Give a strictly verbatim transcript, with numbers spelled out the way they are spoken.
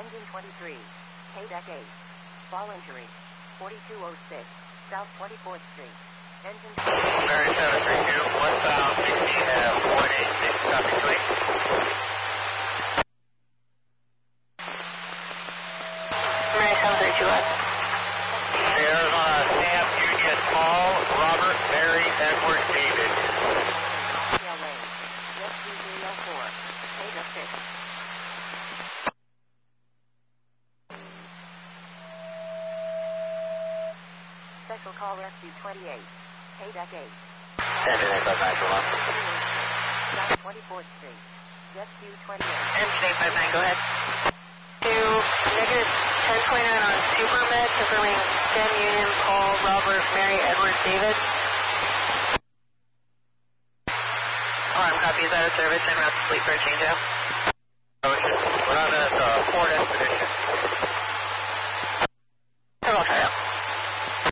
Engine twenty-three. K-Deck eight. Voluntary. forty-two oh six. South twenty-fourth Street. Engine... Mary seven three two, westbound sixty, have one eight six, copy three. Mary seven three two, what? Arizona, Sam, Union, Paul, Robert, Mary, Edward, David. L A. Rescue three oh four. K-Deck six. Special call Rescue twenty-eight. K-Deck eight. Engine eight five nine, go on. South twenty-fourth Street. Rescue twenty-eight. Engine eight five nine, go ahead. To negative ten twenty-nine on Supermed, confirming Sam, Union, Paul, Robert, Mary, Edward, David. Alarm copy, is that a service en route to Fleet for a changeout? Ocean, we're on a uh, Ford Expedition. Several trial.